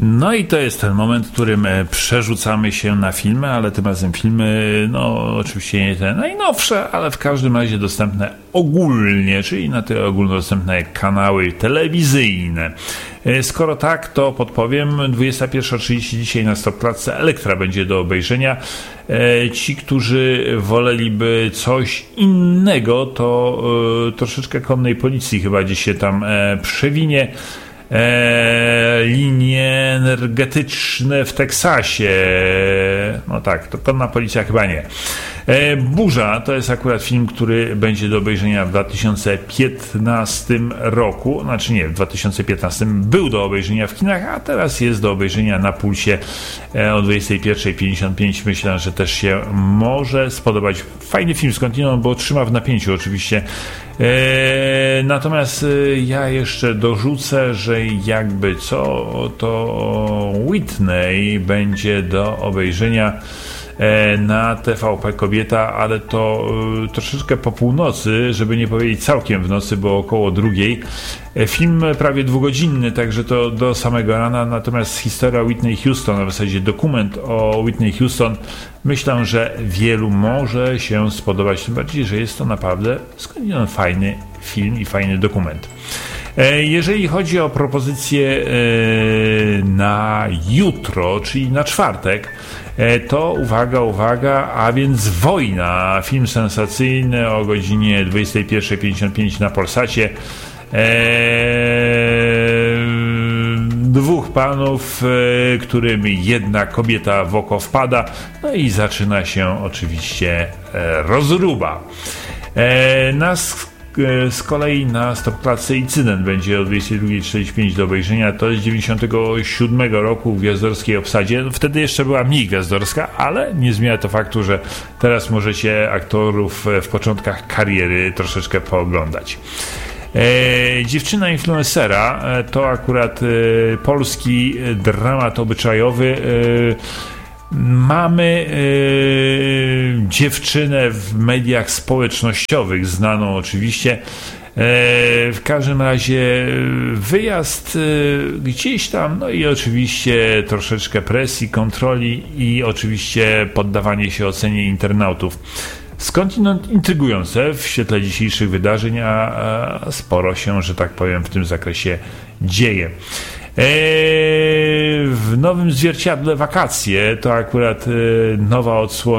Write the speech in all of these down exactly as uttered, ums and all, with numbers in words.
No i to jest ten moment, w którym przerzucamy się na filmy, ale tym razem filmy, no oczywiście nie te najnowsze, ale w każdym razie dostępne ogólnie, czyli na te ogólnodostępne kanały telewizyjne. Skoro tak, to podpowiem, dwudziesta pierwsza trzydzieści dzisiaj na Stopklatce Elektra będzie do obejrzenia. Ci, którzy woleliby coś innego, to troszeczkę Konnej Policji chyba gdzieś się tam przewinie. E, linie energetyczne w Teksasie. No tak, to Konna Policja chyba nie. E, Burza to jest akurat film, który będzie do obejrzenia w dwa tysiące piętnastym roku. Znaczy nie, w dwa tysiące piętnastym był do obejrzenia w kinach, a teraz jest do obejrzenia na Pulsie e, o dwudziestej pierwszej pięćdziesiąt pięć. Myślę, że też się może spodobać. Fajny film skądinąd, bo trzyma w napięciu oczywiście. E, natomiast e, ja jeszcze dorzucę, że jakby co, to Whitney będzie do obejrzenia e, na T V P Kobieta, ale to e, troszeczkę po północy, żeby nie powiedzieć całkiem w nocy, bo około drugiej. E, film prawie dwugodzinny, także to do samego rana, natomiast historia Whitney Houston, a w zasadzie dokument o Whitney Houston, myślę, że wielu może się spodobać, tym bardziej, że jest to naprawdę skądinąd fajny film i fajny dokument. Jeżeli chodzi o propozycję na jutro, czyli na czwartek, to uwaga, uwaga, a więc Wojna, film sensacyjny o godzinie dwudziestej pierwszej pięćdziesiąt pięć na Polsacie. Dwóch panów, którym jedna kobieta w oko wpada, no i zaczyna się oczywiście rozruba. Nas Z kolei na Stopklatce Incydent będzie o dwudziestej drugiej czterdzieści pięć do obejrzenia. To jest z dziewięćdziesiątego siódmego roku w gwiazdorskiej obsadzie. Wtedy jeszcze była mniej gwiazdorska, ale nie zmienia to faktu, że teraz możecie aktorów w początkach kariery troszeczkę pooglądać. E, dziewczyna influencera to akurat e, polski dramat obyczajowy. E, Mamy e, dziewczynę w mediach społecznościowych, znaną oczywiście. E, w każdym razie wyjazd e, gdzieś tam, no i oczywiście troszeczkę presji, kontroli i oczywiście poddawanie się ocenie internautów. Skądinąd intrygujące w świetle dzisiejszych wydarzeń, a, a sporo się, że tak powiem, w tym zakresie dzieje. W Nowym Zwierciadle Wakacje to akurat nowa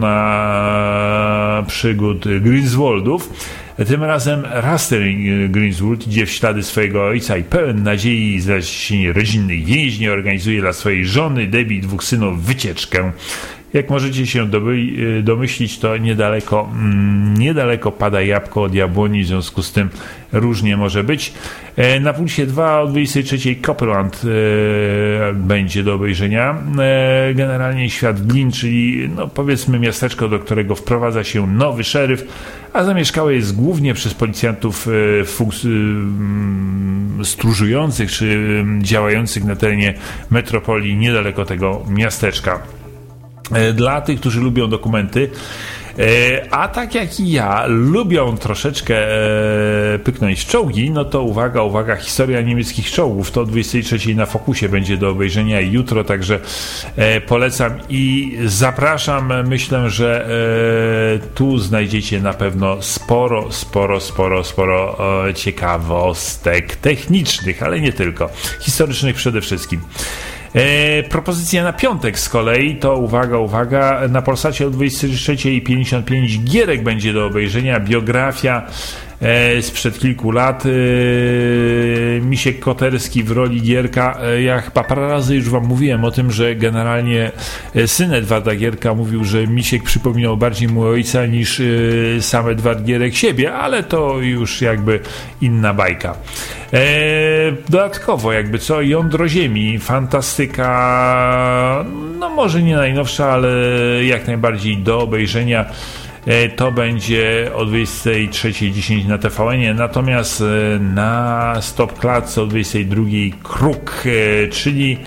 odsłona przygód Grindelwaldów. Tym razem Russell Grindelwald idzie w ślady swojego ojca i pełen nadziei znalezienia rodzinnych więźni organizuje dla swojej żony, Debbie i dwóch synów wycieczkę. Jak możecie się domyślić, to niedaleko, niedaleko pada jabłko od jabłoni, w związku z tym różnie może być. Na Pulsie dwa o dwudziestej trzeciej Copperland e, będzie do obejrzenia. E, generalnie Świat Glin, czyli no powiedzmy miasteczko, do którego wprowadza się nowy szeryf, a zamieszkałe jest głównie przez policjantów e, fuks, e, stróżujących czy e, działających na terenie metropolii niedaleko tego miasteczka. Dla tych, którzy lubią dokumenty, a tak jak i ja lubią troszeczkę pyknąć w czołgi, no to uwaga, uwaga, historia niemieckich czołgów to o dwudziestej trzeciej na Fokusie będzie do obejrzenia jutro, także polecam i zapraszam. Myślę, że tu znajdziecie na pewno sporo, sporo, sporo, sporo ciekawostek technicznych, ale nie tylko, historycznych przede wszystkim. E, propozycja na piątek z kolei to uwaga, uwaga, na Polsacie o dwudziestej trzeciej pięćdziesiąt pięć Gierek będzie do obejrzenia, biografia e, sprzed kilku lat. e, Misiek Koterski w roli Gierka. e, ja chyba parę razy już wam mówiłem o tym, że generalnie syn Edwarda Gierka mówił, że Misiek przypominał bardziej mu ojca niż e, sam Edward Gierek siebie, ale to już jakby inna bajka. E, dodatkowo jakby co, Jądro Ziemi, fantastyka, no może nie najnowsza, ale jak najbardziej do obejrzenia. E, to będzie o dwudziestej trzeciej dziesięć na T V N-ie, natomiast e, na Stopklatce o dwudziestej drugiej Kruk, e, czyli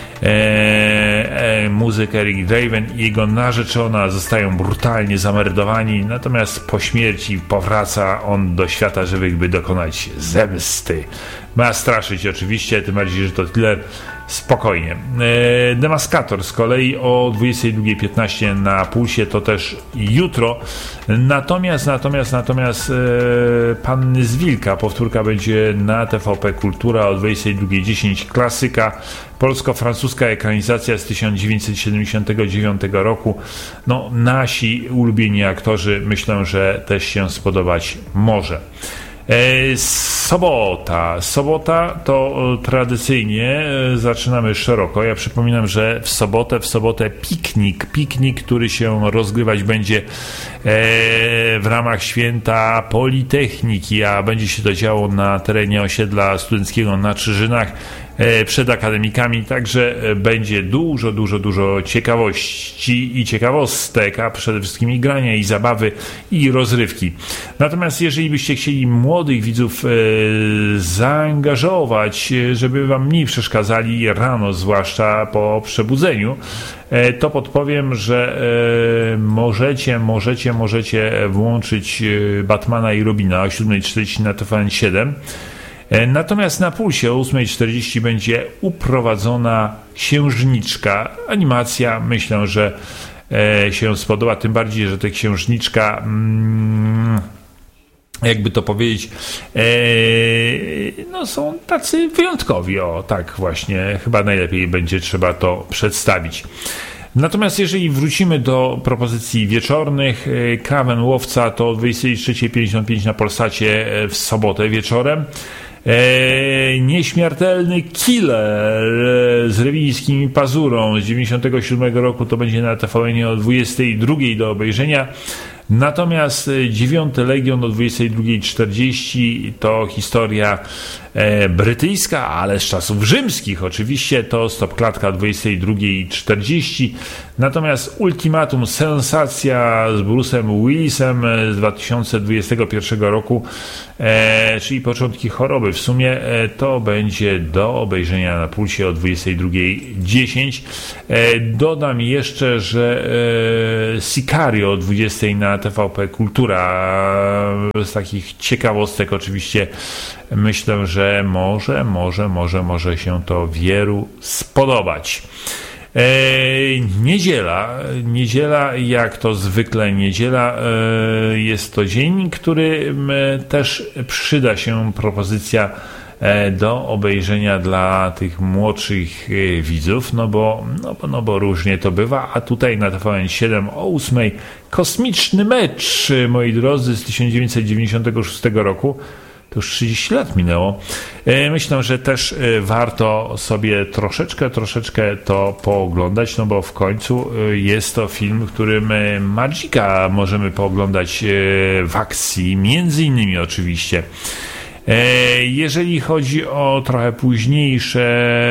E, e, muzyk Eric Draven i jego narzeczona zostają brutalnie zamordowani, natomiast po śmierci powraca on do świata żywych, by dokonać zemsty. ma straszyć oczywiście, tym bardziej, że to tyle spokojnie. Demaskator z kolei o dwudziestej drugiej piętnaście na Pulsie, to też jutro. Natomiast, natomiast, natomiast e, Panny z Wilka, powtórka będzie na T V P Kultura o dwudziestej drugiej dziesięć, klasyka polsko-francuska ekranizacja z tysiąc dziewięćset siedemdziesiątego dziewiątego roku. No, nasi ulubieni aktorzy, myślę, że też się spodobać może. Sobota. Sobota to tradycyjnie zaczynamy szeroko. Ja przypominam, że w sobotę, w sobotę piknik, piknik, który się rozgrywać będzie w ramach święta Politechniki, a będzie się to działo na terenie osiedla studenckiego na Czyżynach przed akademikami, także będzie dużo, dużo, dużo ciekawości i ciekawostek, a przede wszystkim i grania, i zabawy, i rozrywki. Natomiast jeżeli byście chcieli młodych widzów e, zaangażować, żeby wam mniej przeszkadzali rano, zwłaszcza po przebudzeniu, e, to podpowiem, że e, możecie, możecie, możecie włączyć Batmana i Robina o siódma czterdzieści na T V N siedem. Natomiast na Pulsie o ósma czterdzieści będzie uprowadzona Księżniczka. Animacja, myślę, że e, się spodoba, tym bardziej, że ta Księżniczka, mm, jakby to powiedzieć, e, no są tacy wyjątkowi. O, tak właśnie, chyba najlepiej będzie trzeba to przedstawić. Natomiast jeżeli wrócimy do propozycji wieczornych, Kraven Łowca to o dwudziestej trzeciej pięćdziesiąt pięć na Polsacie w sobotę wieczorem. Eee, nieśmiertelny Killer z rewińskim Pazurą z dziewięćdziesiątego siódmego roku to będzie na T V N o dwudziestej drugiej do obejrzenia. Natomiast dziewiąty Legion o dwudziestej drugiej czterdzieści to historia e, brytyjska, ale z czasów rzymskich oczywiście, to stopklatka o dwudziestej drugiej czterdzieści. Natomiast Ultimatum, sensacja z Bruce'em Willisem z dwa tysiące dwudziestego pierwszego roku, e, czyli początki choroby. W sumie e, to będzie do obejrzenia na Pulsie o dwudziestej drugiej dziesięć. E, dodam jeszcze, że e, Sicario o dwudziestej na T V P Kultura. Z takich ciekawostek oczywiście myślę, że może, może, może, może się to wielu spodobać. E, niedziela, niedziela jak to zwykle niedziela, e, jest to dzień, który e, też przyda się propozycja e, do obejrzenia dla tych młodszych e, widzów, no bo, no, bo, no bo różnie to bywa, a tutaj na T V N siedem o ósmej kosmiczny mecz, moi drodzy, z tysiąc dziewięćset dziewięćdziesiątego szóstego roku. To już trzydzieści lat minęło. Myślę, że też warto sobie troszeczkę, troszeczkę to pooglądać, no bo w końcu jest to film, w którym Magica możemy pooglądać w akcji, między innymi oczywiście. Jeżeli chodzi o trochę późniejsze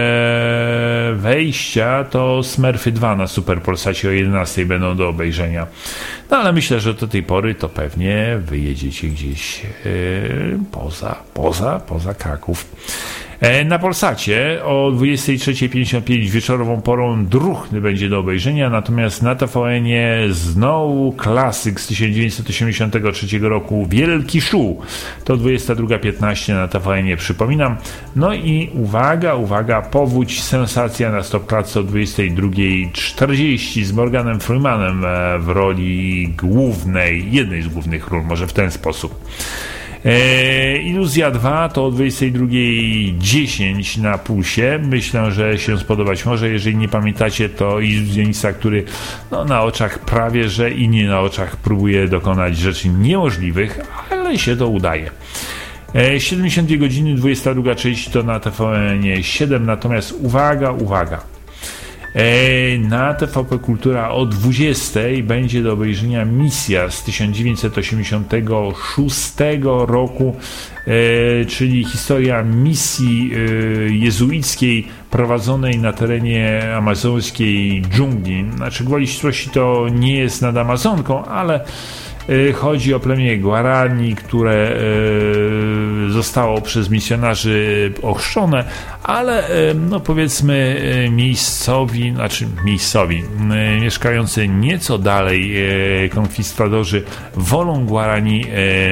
wejścia, to Smurfy dwa na Super Polsacie o jedenastej będą do obejrzenia. No ale myślę, że do tej pory to pewnie wyjedziecie gdzieś yy, poza, poza, poza Kraków. Na Polsacie o dwudziestej trzeciej pięćdziesiąt pięć wieczorową porą Druhny będzie do obejrzenia, natomiast na T V N-ie znowu klasyk z tysiąc dziewięćset osiemdziesiątego trzeciego roku Wielki Szu. To dwudziesta druga piętnaście na T V N-ie, przypominam. No i uwaga, uwaga, Powódź, sensacja na stopklatce o dwudziestej drugiej czterdzieści z Morganem Freemanem w roli głównej, jednej z głównych ról, może w ten sposób. Eee, Iluzja dwa to o dwudziestej drugiej dziesięć na Pulsie. Myślę, że się spodobać może. Jeżeli nie pamiętacie, to iluzjonista, który no, na oczach prawie że i nie na oczach próbuje dokonać rzeczy niemożliwych, ale się to udaje. Eee, siedemdziesiąt dwie godziny, dwudziesta druga trzydzieści to na T V N siedem, natomiast uwaga, uwaga. Na T V P Kultura o dwudziestej będzie do obejrzenia Misja z tysiąc dziewięćset osiemdziesiątego szóstego roku, e, czyli historia misji e, jezuickiej prowadzonej na terenie amazońskiej dżungli. Znaczy, gwoli ścisłości to nie jest nad Amazonką, ale Chodzi o plemię Guarani, które zostało przez misjonarzy ochrzczone, ale no powiedzmy miejscowi, znaczy miejscowi, mieszkający nieco dalej konkwistadorzy wolą Guarani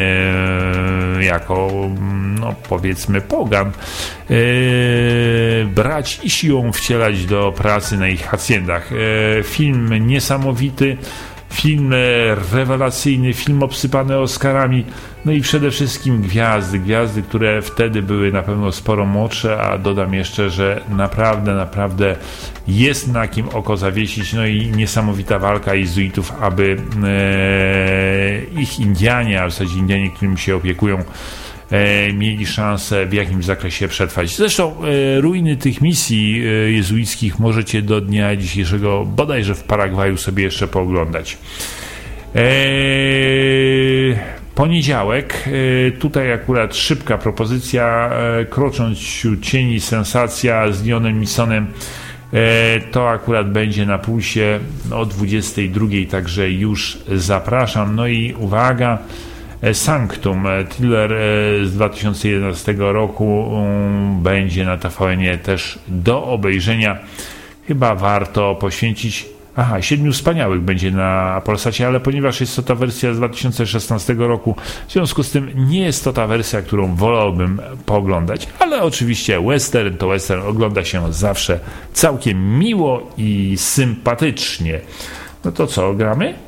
jako no powiedzmy pogan brać i siłą wcielać do pracy na ich haciendach. Film niesamowity, film rewelacyjny, film obsypany Oscarami, no i przede wszystkim gwiazdy, gwiazdy, które wtedy były na pewno sporo młodsze, a dodam jeszcze, że naprawdę, naprawdę jest na kim oko zawiesić, no i niesamowita walka jezuitów, aby e, ich Indianie, a w zasadzie Indianie, którymi się opiekują, E, mieli szansę w jakimś zakresie przetrwać. Zresztą e, ruiny tych misji e, jezuickich możecie do dnia dzisiejszego bodajże w Paragwaju sobie jeszcze pooglądać. E, poniedziałek, e, tutaj akurat szybka propozycja, e, Krocząc wśród cieni, sensacja z Lionem Neesonem. E, to akurat będzie na Pulsie o dwudziestej drugiej, także już zapraszam. No i uwaga, Sanctum, thriller z dwa tysiące jedenastego roku, będzie na T V N-ie też do obejrzenia. Chyba warto poświęcić. Aha, Siedmiu Wspaniałych będzie na Polsacie, ale ponieważ jest to ta wersja z dwa tysiące szesnastego roku, w związku z tym nie jest to ta wersja, którą wolałbym pooglądać, ale oczywiście western to western, ogląda się zawsze całkiem miło i sympatycznie. No to co, gramy?